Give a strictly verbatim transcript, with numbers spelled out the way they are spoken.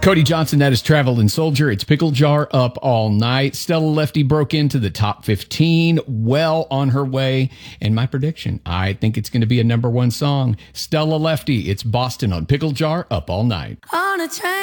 Cody Johnson, that is Traveling Soldier. It's Pickle Jar up all night. Stella Lefty broke into the top fifteen, well on her way. And my prediction, I think it's going to be a number one song. Stella Lefty, it's Boston on Pickle Jar up all night. On a train.